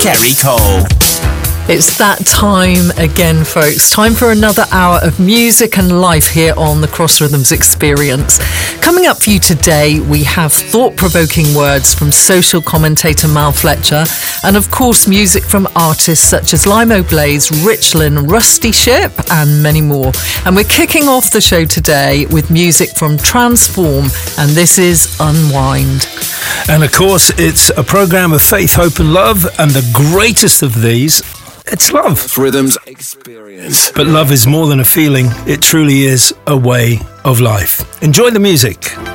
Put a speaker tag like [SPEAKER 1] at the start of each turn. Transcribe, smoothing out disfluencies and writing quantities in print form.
[SPEAKER 1] Kerry Cole.
[SPEAKER 2] It's that time again, folks. Time for another hour of music and life here on the Cross Rhythms Experience. Coming up for you today, we have thought-provoking words from social commentator Mal Fletcher, and of course music from artists such as Limo Blaze, Richlin, Rusty Ship, and many more. And we're kicking off the show today with music from Transform, and this is Unwind.
[SPEAKER 3] And of course, it's a program of faith, hope and love, and the greatest of these, it's love.
[SPEAKER 1] Rhythms Experience.
[SPEAKER 3] But love is more than a feeling. It truly is a way of life. Enjoy the music.